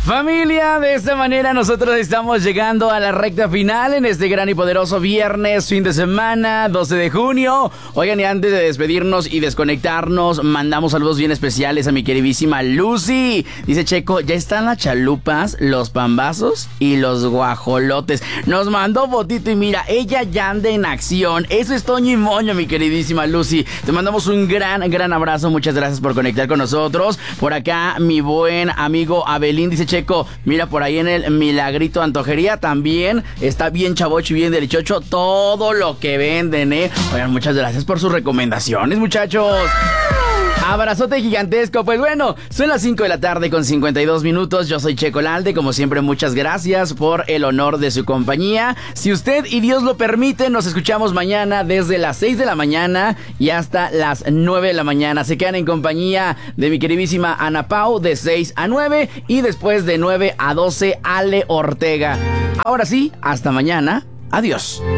Familia, de esta manera nosotros estamos llegando a la recta final en este gran y poderoso viernes, fin de semana, 12 de junio. Oigan, y antes de despedirnos y desconectarnos, mandamos saludos bien especiales a mi queridísima Lucy. Dice Checo, ya están las chalupas, los pambazos y los guajolotes. Nos mandó fotito y mira, ella ya anda en acción. Eso es Toño y Moño, mi queridísima Lucy. Te mandamos un gran abrazo. Muchas gracias por conectar con nosotros. Por acá, mi buen amigo Abelín dice Checo, mira por ahí en el Milagrito Antojería también está bien chavocho y bien delicioso todo lo que venden, Oigan, muchas gracias por sus recomendaciones, muchachos. Abrazote gigantesco. Pues bueno, son las 5 de la tarde con 52 minutos. Yo soy Checo Lalde. Como siempre, muchas gracias por el honor de su compañía. Si usted y Dios lo permite, nos escuchamos mañana desde las 6 de la mañana y hasta las 9 de la mañana. Se quedan en compañía de mi queridísima Ana Pau de 6 a 9 y después de 9 a 12 Ale Ortega. Ahora sí, hasta mañana. Adiós.